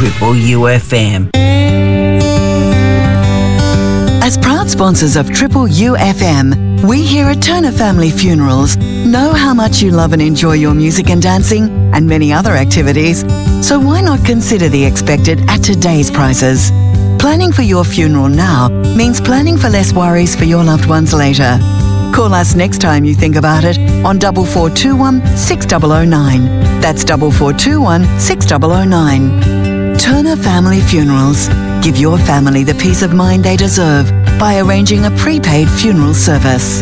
Triple UFM. As proud sponsors of Triple UFM, we here at Turner Family Funerals know how much you love and enjoy your music and dancing and many other activities, so why not consider the expected at today's prices? Planning for your funeral now means planning for less worries for your loved ones later. Call us next time you think about it on 4421 6009. That's 4421 6009. Turner Family Funerals. Give your family the peace of mind they deserve by arranging a prepaid funeral service.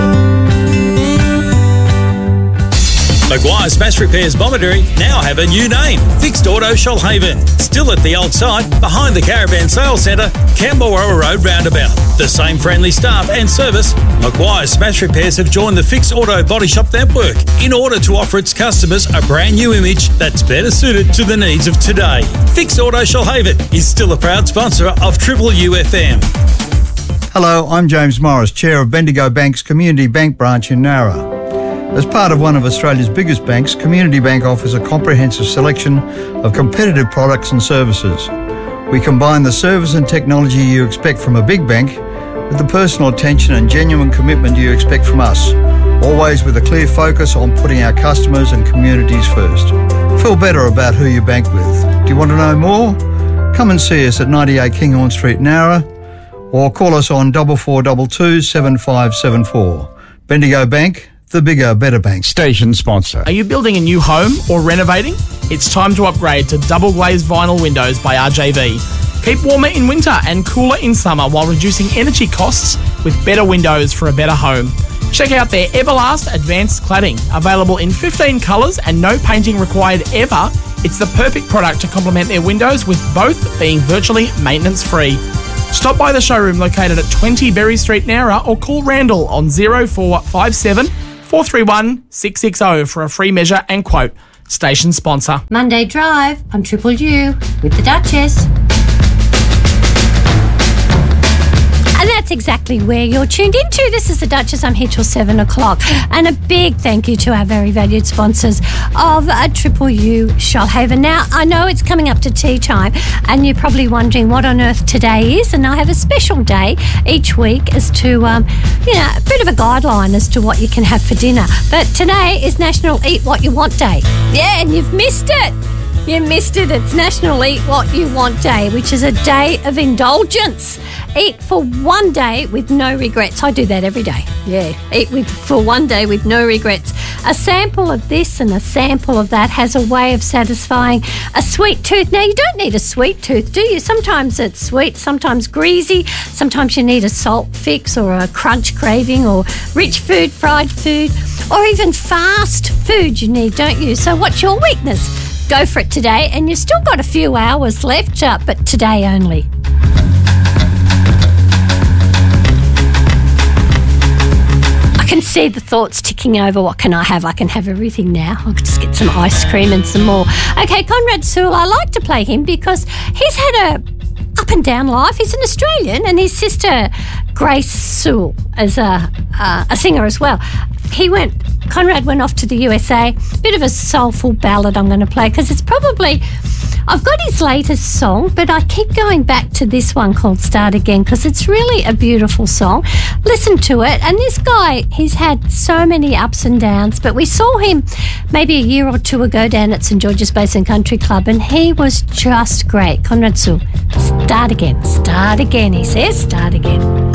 Maguire Smash Repairs Bomaderry now have a new name, Fixed Auto Shoalhaven. Still at the old site, behind the Caravan Sales Centre, Camberwell Road roundabout. The same friendly staff and service, Maguire Smash Repairs have joined the Fixed Auto Body Shop network in order to offer its customers a brand new image that's better suited to the needs of today. Fixed Auto Shoalhaven is still a proud sponsor of Triple UFM. Hello, I'm James Morris, Chair of Bendigo Bank's Community Bank branch in Nowra. As part of one of Australia's biggest banks, Community Bank offers a comprehensive selection of competitive products and services. We combine the service and technology you expect from a big bank with the personal attention and genuine commitment you expect from us, always with a clear focus on putting our customers and communities first. Feel better about who you bank with. Do you want to know more? Come and see us at 98 Kinghorn Street, Nowra, or call us on 4422 7574. Bendigo Bank, the bigger, better bank. Station sponsor. Are you building a new home or renovating? It's time to upgrade to double glazed vinyl windows by RJV. Keep warmer in winter and cooler in summer while reducing energy costs with better windows for a better home. Check out their Everlast Advanced Cladding, available in 15 colours and no painting required ever. It's the perfect product to complement their windows, with both being virtually maintenance free. Stop by the showroom located at 20 Berry Street, Nowra, or call Randall on 0457 431 660 for a free measure and quote. Station sponsor. Monday Drive on Triple U with the Duchess. And that's exactly where you're tuned into. This is the Duchess. I'm here till 7 o'clock. And a big thank you to our very valued sponsors of Triple U Shoalhaven. Now, I know it's coming up to tea time and you're probably wondering what on earth today is. And I have a special day each week as to, a bit of a guideline as to what you can have for dinner. But today is National Eat What You Want Day. Yeah, and you've missed it. You missed it. It's National Eat What You Want Day, which is a day of indulgence. Eat for one day with no regrets. I do that every day. Yeah, for one day with no regrets. A sample of this and a sample of that has a way of satisfying a sweet tooth. Now, you don't need a sweet tooth, do you? Sometimes it's sweet, sometimes greasy. Sometimes you need a salt fix or a crunch craving or rich food, fried food, or even fast food you need, don't you? So what's your weakness? Go for it today, and you've still got a few hours left, but today only. I can see the thoughts ticking over. What can I have? I can have everything now. I'll just get some ice cream and some more. Okay, Conrad Sewell, I like to play him because he's had a up and down life. He's an Australian, and his sister Grace Sewell is a singer as well. Conrad went off to the USA. Bit of a soulful ballad I'm going to play because it's probably, I've got his latest song, but I keep going back to this one called Start Again because it's really a beautiful song. Listen to it. And this guy, he's had so many ups and downs, but we saw him maybe a year or two ago down at St George's Basin Country Club, and he was just great. Conrad Sewell, Start Again, he says, Start Again.